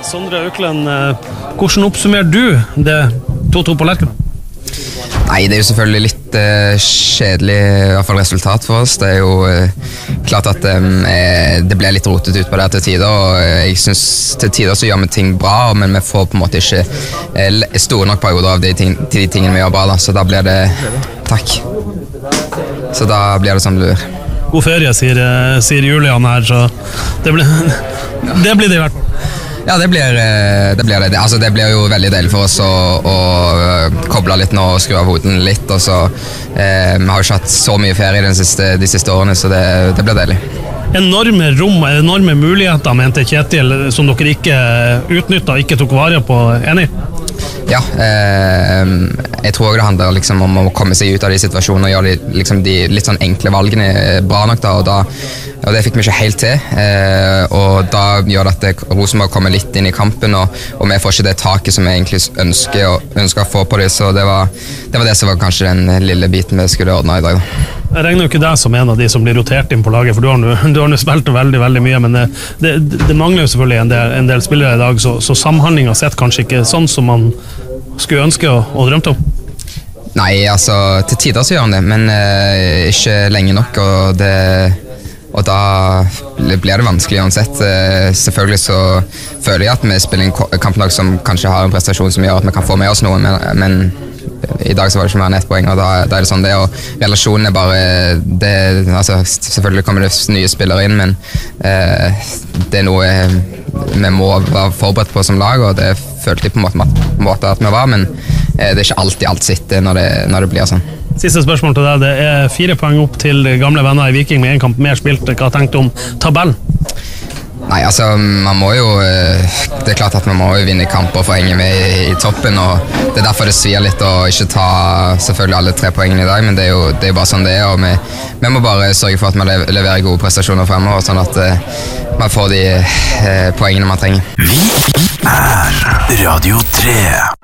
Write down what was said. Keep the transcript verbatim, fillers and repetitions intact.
Sondre Auklend, hvordan oppsummerer du det to to på Lerkendal? Nei, det er jo selvfølgelig litt uh, kjedelig I hvert fall resultat for oss. Det er jo uh, klart at um, det ble litt rotet ut på det til tider, og uh, jeg synes til tider så gjør vi ting bra, men vi får på en måte ikke uh, store nok perioder av de, ting, de tingene vi gjør bra, da. Så da blir det takk. Så da blir det som det blir. God ferie, sier, sier Julian her, så det blir det, blir det I hvert fall. Ja, det blir det, blir det. Altså, det blir jo veldig deilig for oss å, å koble litt nå og skru av hoden litt, og så eh, vi har jo ikke hatt så mye ferie de siste, de siste årene, så det, det blir deilig. Enorme rom, enorme muligheter, mente Kjetil, som dere ikke utnyttet, ikke tok vare på, enig? Ja, eh, jeg tror det handler liksom om å komme seg ut av de situasjonene og gjøre de, liksom de litt sånn enkle valgene bra nok da, og, da, og det fikk vi ikke helt til, eh, og da gjør det at Rosenborg kommer litt inn I kampen, og, og vi får ikke det taket som vi egentlig ønsker, og, ønsker å få på det, så det var, det var det som var kanskje den lille biten vi skulle ordne I dag da. Jeg regner jo ikke deg som en av de som blir rotert inn på laget, for du har nå, du har nå spilt veldig, veldig mye, men det, det, det mangler jo selvfølgelig en del, en del spillere I dag, så, så samhandlingen sett kanskje ikke sånn som man skulle ønske og, og drømte om? Nei, altså, til tider så gjør han det, men eh, ikke lenge nok, og, det, og da blir det vanskelig uansett. Eh, selvfølgelig så føler jeg at vi spiller en kamplag som kanskje har en prestasjon som gjør at vi kan få med oss noe, men, men I dag så var det ikke mer enn ett poeng, og da, da er det sånn det, og relasjonen er bare det, altså, selvfølgelig kommer det nye spillere inn, men eh, det er noe vi må være forberedt på som lag, og det følte jeg på en måte, på en måte at vi var, men eh, det er ikke alltid alt sitter når det, når det blir sånn. Siste spørsmål til deg, det er fire poeng opp til gamle venner I Viking med en kamp mer spilt. Hva tenkte du om tabellen? Nei, altså, man må jo, det er klart at man må jo vinne kamper for å henge med I, I toppen, og det er derfor det svir litt å ikke ta selvfølgelig alle tre poengene I dag, men det er jo, det er jo bare sånn det er, og vi, vi må bare sørge for at vi leverer gode prestasjoner fremover, sånn at uh, man får de uh, poengene man trenger. Vi er Radio tre.